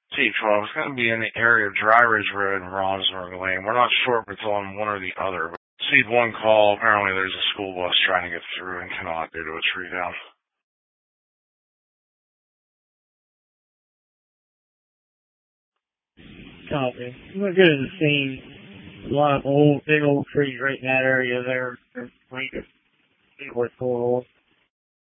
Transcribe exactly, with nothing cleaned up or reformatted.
T twelve. It's going to be in the area of Dry Ridge Road and Rosberg Lane. We're not sure if it's on one or the other. But received one call. Apparently there's a school bus trying to get through and cannot due to a tree down. Copy. We're good at the scene. A lot of old, big old trees right in that area there. They're see what's going on.